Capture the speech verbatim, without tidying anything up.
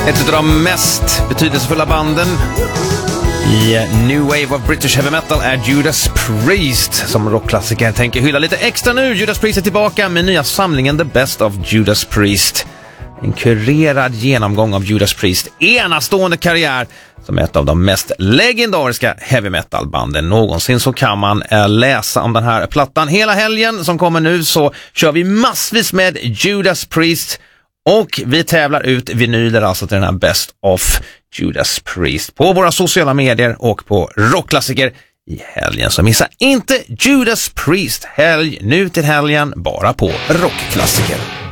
Ett av de mest betydelsefulla banden i New Wave of British Heavy Metal är Judas Priest, som rockklassiker tänker hylla lite extra nu. Judas Priest är tillbaka med nya samlingen The Best of Judas Priest. En kurerad genomgång av Judas Priest enastående karriär som ett av de mest legendariska heavy metal-banden någonsin. Så kan man äh, läsa om den här plattan hela helgen som kommer nu. Så kör vi massvis med Judas Priest. Och vi tävlar ut vinyler alltså till den här Best of Judas Priest på våra sociala medier och på rockklassiker i helgen. Så missa inte Judas Priest helg nu till helgen bara på rockklassiker.